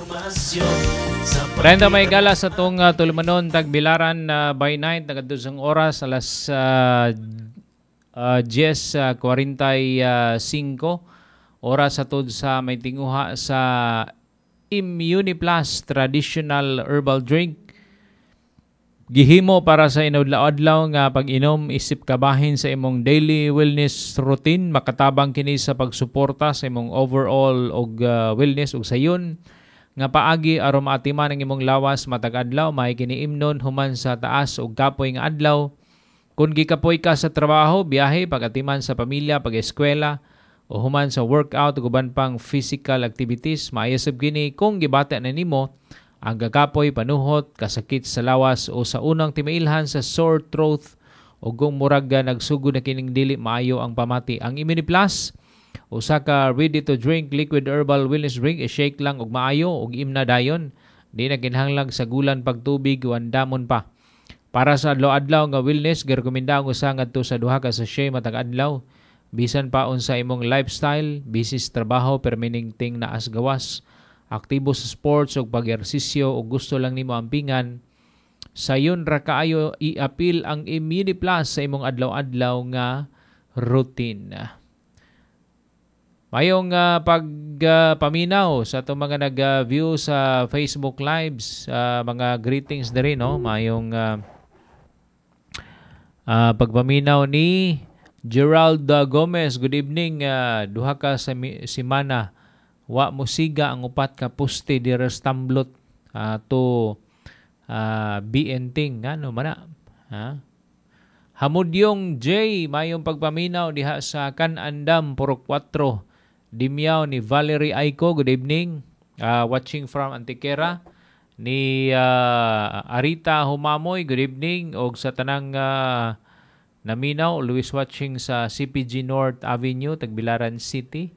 Renda may gala sa itong tulumanon, tagbilaran by night, nagadusang oras, alas 10:45 oras sa tod sa may tinguha sa Immuniplus Traditional Herbal Drink. Gihimo para sa inadlaw-adlaw nga pag-inom, isip kabahin sa imong daily wellness routine, makatabang kini sa pagsuporta sa imong overall og wellness ug sayon nga paagi aron maatiman ang imong lawas matag adlaw. May kiniimnon human sa taas ug kapoy nga adlaw. Kung gikapoy ka sa trabaho, biyahe, pag-atiman sa pamilya, pag-eskwela o human sa workout ug uban pang physical activities, maayosab kini kung gibata na nimo ang gakapoy, panuhot, kasakit sa lawas o sa unang timailhan sa sore throat o kung murag nagsugod na kining dili maayo ang pamati. Ang Immuniplus, usa ka ready-to-drink liquid herbal wellness drink, i-shake lang og maayo og imna dayon. Di na kinahanglan sa gulan pagtubig o andamon pa. Para sa adlaw-adlaw nga wellness, girekomenda ang usa ngadto sa 2 ka sachet matag adlaw. Bisan pa unsa imong lifestyle, bisis trabaho, permanenteng naas gawas, aktibo sa sports o pag-ehersisyo o gusto lang nimo ampingan, sayon ra kaayo i-appeal ang Immuniplus sa imong adlaw-adlaw nga routine. Mayong pagpaminaw sa itong mga nag-view sa Facebook Lives, mga greetings na rin, no? Mayong pagpaminaw ni Gerald Gomez. Good evening, duha ka sa simana. Wa mo siga ang upat ka puste di restamblot to BNting. Ano mana? Hamudyong J, mayong pagpaminaw diha sa Canandam, Purok 4. Dimyaw ni Valerie Aiko, good evening. Watching from Antiquera. Ni Arita Humamoy, good evening. Og sa tanang naminaw, always watching sa CPG North Avenue, Tagbilaran City.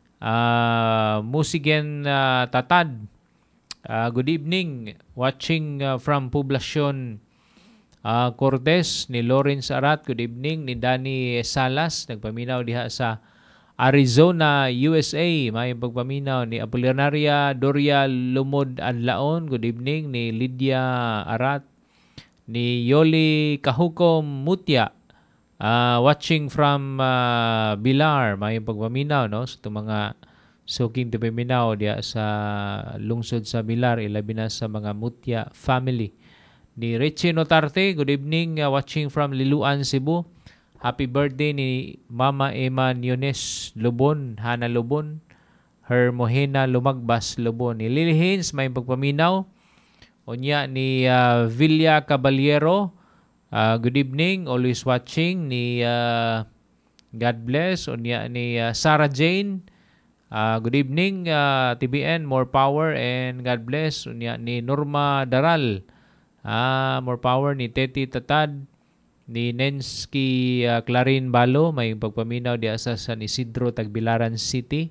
Musigen Tatad, good evening. Watching from Poblacion Cortez. Ni Lawrence Arat, good evening. Ni Danny Salas, nagpaminaw diha sa Arizona, USA. May pagpaminaw ni Apolinaria Doria Lumod Anlaon, good evening. Ni Lydia Arat. Ni Yoli Kahukom Mutya, watching from Bilar. May pagpaminaw, no? Sa mga suking tipaminaw diya sa lungsod sa Bilar, ilabi na sa mga Mutya family. Ni Richie Notarte, good evening. Watching from Liluan, Cebu. Happy birthday ni Mama Emma Nyones Lubon, Hana Lubon, Hermohena Lumagbas Lubon. Ni Lily Hines, may pagpaminaw. Unya ni Villa Caballero, good evening, always watching. Ni God bless. Unya ni Sarah Jane, good evening, TBN, more power and God bless. Unya ni Norma Daral, more power. Ni Teti Tatad. Ni Nensky Clarin Balo, may pagpaminaw di asa San Isidro, Tagbilaran City.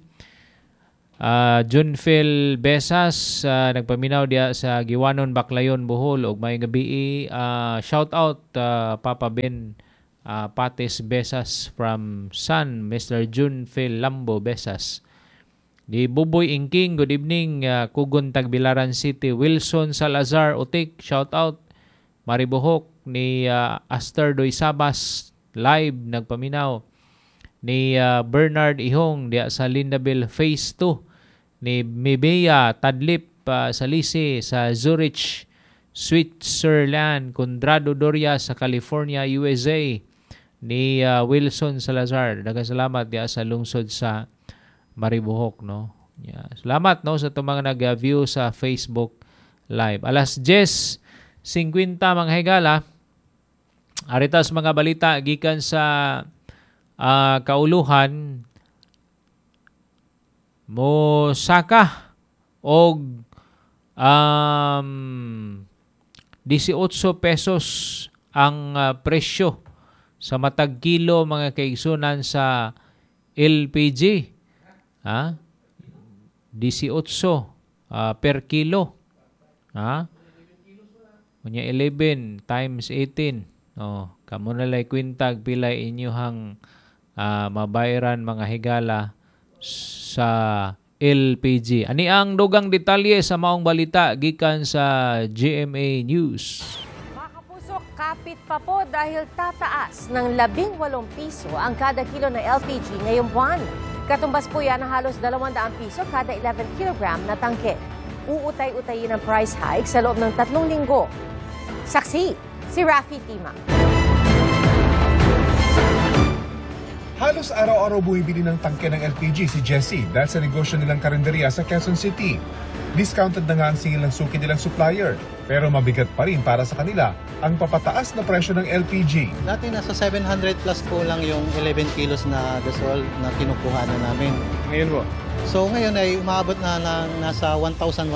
Junfil Besas, nagpaminaw di sa Giwanon, Baclayon, Bohol. Og may gabi, shout out Papa Ben Pates Besas from San Mr. Junfil Lambo Besas. Di Buboy Ingking, good evening. Kugon, Tagbilaran City. Wilson Salazar Utik, shout out. Maribohok. Ni Aster Doy Sabas, live, nagpaminaw. Ni Bernard Ihong diya sa Lindaville Phase 2. Ni Mibea Tadlip sa Lisi sa Zurich, Switzerland. Condrado Doria sa California, USA. Ni Wilson Salazar, nagasalamat diya sa lungsod sa Maribohok, no? Yeah. Salamat, no, sa itong mga nag-view sa Facebook Live. Alas 10:50 mga higala. Aritas mga balita gikan sa kauluhan. Mosaka og 18 pesos ang presyo sa matag kilo mga kaigsunan sa LPG. 18 per kilo. Unya 11 times 18. Kamo na lay kwintag pilay inyohang mabayaran mga higala sa LPG. Ani ang dugang detalye sa maong balita gikan sa GMA News. Mga kapuso, kapit pa po dahil tataas ng 18 piso ang kada kilo ng LPG ngayong buwan. Katumbas po yan ng halos 200 piso kada 11 kilogram na tangke. Uutay-utayin ang price hike sa loob ng 3 linggo. Saksi, si Rafi Tima. Halos araw-araw bumibili ng tangke ng LPG si Jessie dahil sa negosyo nilang karinderya sa Quezon City. Discounted na nga ang singil ng suki nilang supplier, pero mabigat pa rin para sa kanila ang papataas na presyo ng LPG. Dati nasa 700 plus po lang yung 11 kilos na gasol na kinukuha na namin. Ngayon po? So ngayon ay umabot na lang nasa 1,100.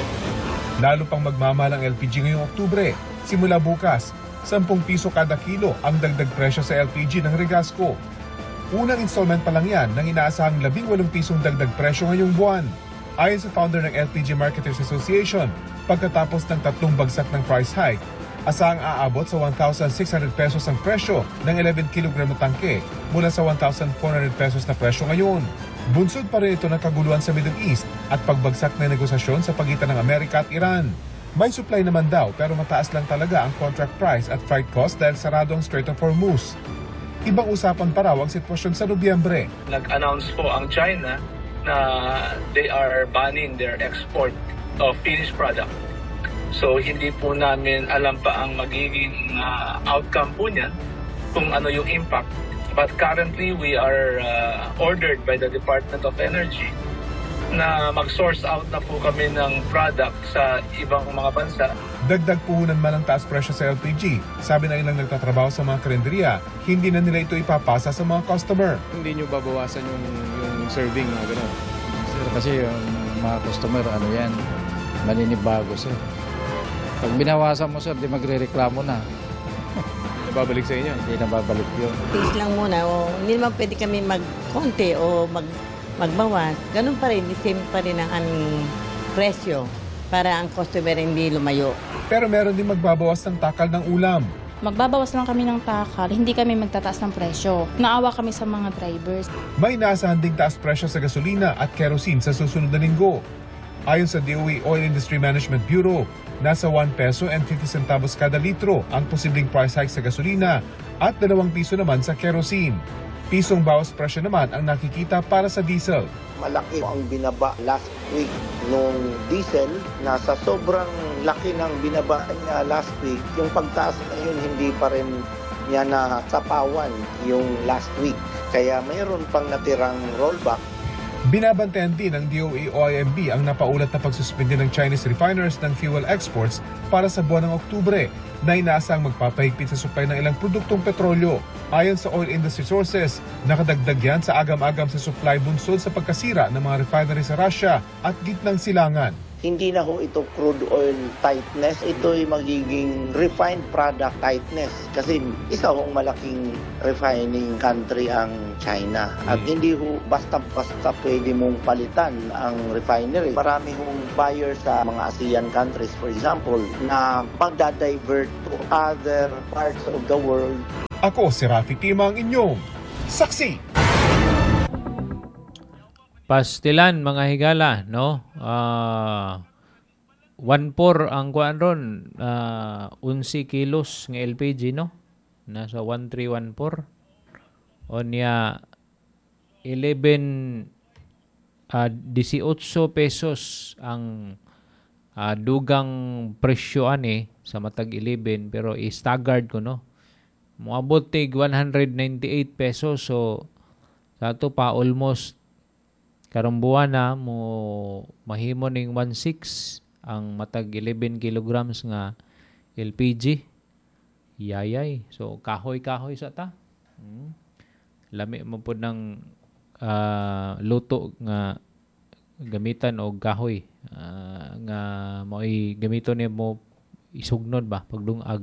Lalo pang magmamahal ang LPG ngayong Oktubre. Simula bukas, 10 piso kada kilo ang dagdag presyo sa LPG ng Regasco. Unang installment pa lang yan ng inaasahang 18 pisong dagdag presyo ngayong buwan. Ayon sa founder ng LPG Marketers Association, pagkatapos ng 3 bagsak ng price hike, asahang aabot sa 1,600 pesos ang presyo ng 11 kg na tangke mula sa 1,400 pesos na presyo ngayon. Bunsod pa rin ito ng kaguluhan sa Middle East at pagbagsak na negosasyon sa pagitan ng Amerika at Iran. May supply naman daw pero mataas lang talaga ang contract price at freight cost dahil sarado ang Strait of Hormuz. Ibang usapan pa raw ang sitwasyon sa Nobyembre. Nag-announce po ang China na they are banning their export of finished product. So hindi po namin alam pa ang magiging outcome po niyan, kung ano yung impact. But currently we are ordered by the Department of Energy na mag-source out na po kami ng product sa ibang mga bansa. Dagdag puhunan man ang taas presyo sa LPG. Sabi na ilang nagtatrabaho sa mga karinderya, hindi na nila ito ipapasa sa mga customer. Hindi nyo babawasan yung serving na gano'n. Sir, kasi yung mga customer, ano yan, maninibago sir. Pag binawasan mo sir, di magre-reklamo na. Babalik sa inyo. Hindi na babalik yun. Tiis lang muna. O, hindi naman pwede kami mag-konti o magbawas. Ganun pa rin, same pa rin ang aming presyo para ang customer hindi lumayo. Pero meron din magbabawas ng takal ng ulam. Magbabawas lang kami ng takal, hindi kami magtataas ng presyo. Naawa kami sa mga drivers. May naasahan ding taas presyo sa gasolina at kerosene sa susunod na linggo. Ayon sa DOE Oil Industry Management Bureau, nasa 1 peso and 50 centavos kada litro ang posibleng price hike sa gasolina at 2 piso naman sa kerosene. Pisong bawas presyo naman ang nakikita para sa diesel. Malaki ang binaba last week nung diesel. Nasa sobrang laki ng binaba niya last week. Yung pagtaas ngayon hindi pa rin niya nasapawan yung last week. Kaya mayroon pang natirang rollback. Binabantayan din ng DOE OIMB ang napaulat na pagsuspende ng Chinese refiners ng fuel exports para sa buwan ng Oktubre na inaasang magpapahigpit sa supply ng ilang produktong petrolyo. Ayon sa oil industry sources, nakadagdag yan sa agam-agam sa supply bunsod sa pagkasira ng mga refinery sa Russia at gitnang silangan. Hindi na ho ito crude oil tightness, ito'y magiging refined product tightness. Kasi isa hong malaking refining country ang China. At hindi ho basta-basta pwede mong palitan ang refinery. Marami hong buyers sa mga ASEAN countries, for example, na magdadivert to other parts of the world. Ako si Rafi Timang, inyong saksi. Pastilan mga higala, no? 1.4 ang kuan ron, 11 kilos ng LPG, no? Nasa 1314. O niya 18 pesos ang dugang presyo ani sa matag 11 pero i-staggered ko, no? Moabot tig 198 pesos, so sa to pa almost karong buwan na mo mahimo ning 1.6 ang matag 11 kilograms nga LPG. Yayay. So kahoy-kahoy sa ta. Lami mo po ng luto nga gamitan og kahoy nga mo'y gamiton ni mo isugnod ba pagdungag.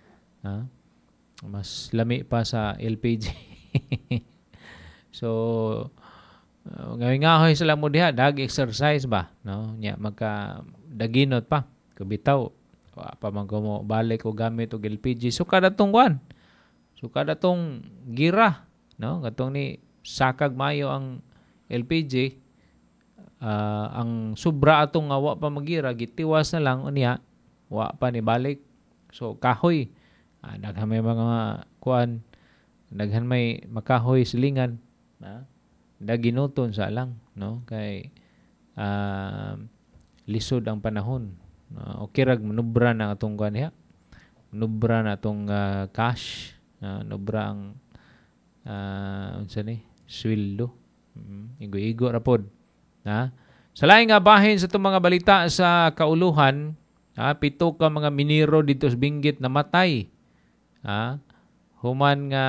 Mas lami pa sa LPG. So ngahoy sila mo diha dag exercise ba, no? Nya magka daginot pa kabitaw pa man ko mo balik o gamit og LPG. So kada tong gira, no? Katong ni sakag mayo ang LPG, ang sobra atong nga wa pa magira gitiwas na lang unya wa pa ni balik. So kahoy, daghan may mga kuan, daghan may makahoy silingan, ginuton sa lang, no, kay lisod ang panahon. Okay rag manubra na atong kuan niya, manubra na atong cash, manubra ang unsa ni sweldo. Igo-igo ra pod. Sa laing nga bahin sa itong mga balita sa kauluhan, 7 ka mga minero dito sa Benguet namatay. Human nga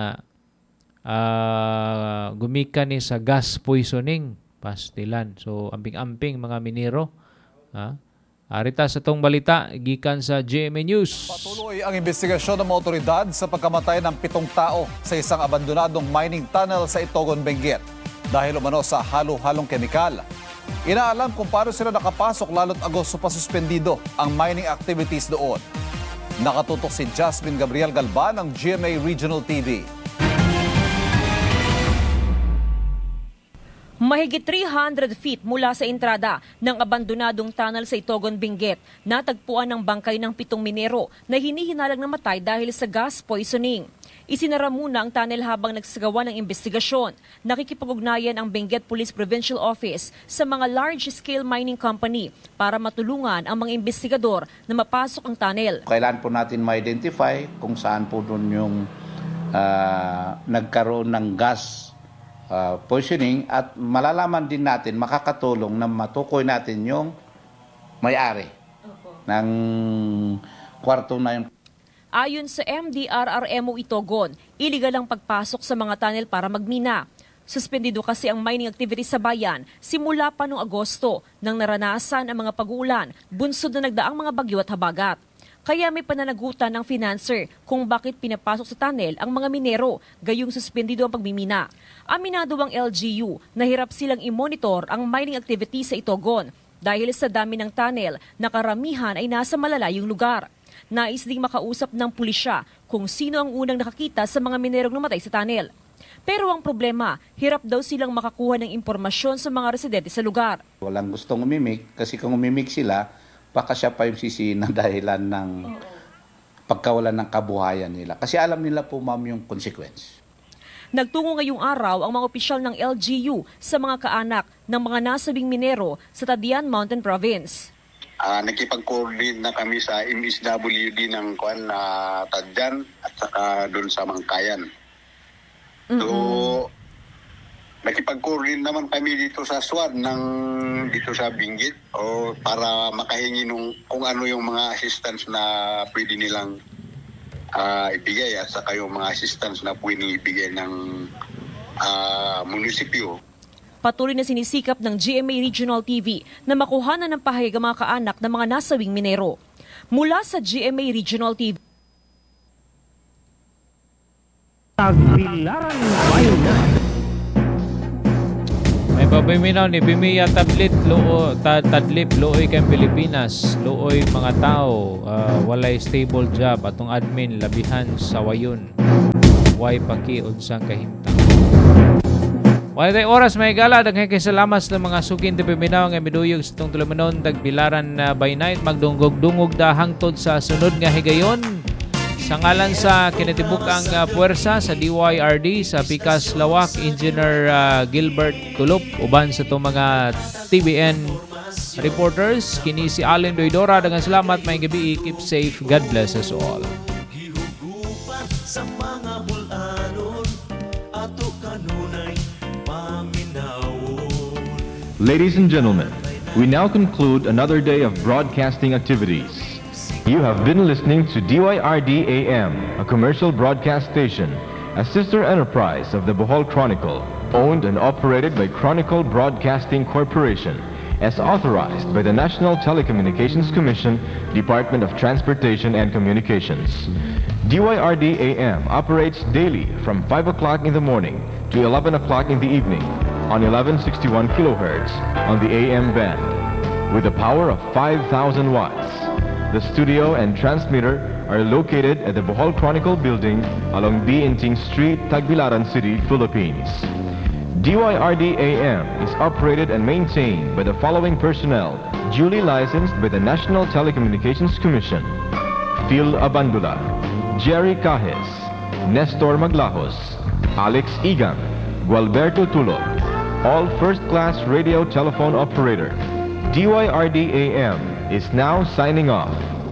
gumikan ni sa gas poisoning, pastilan. So amping-amping mga minero. Arita sa itong balita, gikan sa GMA News. Patuloy ang investigasyon ng mga otoridad sa pagkamatay ng 7 tao sa isang abandonadong mining tunnel sa Itogon, Benguet. Dahil umano sa halo-halong kemikal. Inaalam kung paano sila nakapasok lalo't Agosto pa suspendido ang mining activities doon. Nakatutok si Jasmine Gabriel Galban ng GMA Regional TV. Mahigit 300 feet mula sa entrada ng abandonadong tunnel sa Itogon, Benguet, natagpuan ng bangkay ng 7 minero na hinihinalang namatay dahil sa gas poisoning. Isinara muna ang tunnel habang nagsagawa ng investigasyon. Nakikipag-ugnayan ang Benguet Police Provincial Office sa mga large-scale mining company para matulungan ang mga investigador na mapasok ang tunnel. Kailan po natin ma-identify kung saan po doon yung nagkaroon ng gas poisoning at malalaman din natin, makakatulong na matukoy natin yung may-ari ng kwarto na yun. Ayon sa MDRRMO Itogon, iligal ang pagpasok sa mga tunnel para magmina. Suspendido kasi ang mining activities sa bayan simula pa noong Agosto nang naranasan ang mga pag-uulan, bunsod na nagdaang mga bagyo at habagat. Kaya may pananagutan ng financer kung bakit pinapasok sa tunnel ang mga minero, gayong suspendido ang pagmimina. Aminado ang LGU na hirap silang i-monitor ang mining activities sa Itogon dahil sa dami ng tunnel na karamihan ay nasa malalayong lugar. Nais ding makausap ng pulisya kung sino ang unang nakakita sa mga minerong namatay sa tunnel. Pero ang problema, hirap daw silang makakuha ng impormasyon sa mga residente sa lugar. Walang gustong umimik kasi kung umimik sila, baka siya pa yung sisihin na dahilan ng pagkawalan ng kabuhayan nila. Kasi alam nila po, ma'am, yung consequence. Nagtungo ngayong araw ang mga opisyal ng LGU sa mga kaanak ng mga nasabing minero sa Tadian Mountain Province. Nakipag-coordinate na kami sa MSWD ng Tadyan at saka doon sa Mangkayan. So, nakipag-coordinate naman kami dito sa SWAT dito sa Benguet para makahingi kung ano yung mga assistance na pwede nilang ibigay at saka yung mga assistance na pwede ibigay ng munisipyo. Patuloy na sinisikap ng GMA Regional TV na makuhanan ng pahayag ang mga kaanak ng mga nasawing minero. Mula sa GMA Regional TV. Tagbilaran may pabiminaw ni Bimiya Tadlip looy kang Pilipinas, looy mga tao, walay stable job atong admin labihan sa wayon. Way paki unsang kahimtang. Wala tayo oras may gala, daghang kay salamat sa mga sukin ti Piminaw nga miduyog sa itong tulumanon Tagbilaran by night, magdungog-dungog da hangtod sa sunod nga higayon. Sa ngalan sa kinatibukang puwersa sa DYRD sa Pikas Lawak, Engineer Gilbert Tulop, uban sa itong mga TBN reporters, kini si Allen Doidora, daghang salamat, may gabi, keep safe, God bless us all. Ladies and gentlemen, we now conclude another day of broadcasting activities. You have been listening to DYRD AM, a commercial broadcast station, a sister enterprise of the Bohol Chronicle, owned and operated by Chronicle Broadcasting Corporation, as authorized by the National Telecommunications Commission, Department of Transportation and Communications. DYRD AM operates daily from 5 o'clock in the morning to 11 o'clock in the evening on 1161 kilohertz on the AM band with a power of 5,000 watts. The studio and transmitter are located at the Bohol Chronicle building along B. Inting Street, Tagbilaran City, Philippines. DYRD AM is operated and maintained by the following personnel, duly licensed by the National Telecommunications Commission: Phil Abandula, Jerry Cajes, Nestor Maglajos, Alex Igan, Gualberto Tulo, all first-class radio telephone operator. DYRD AM is now signing off.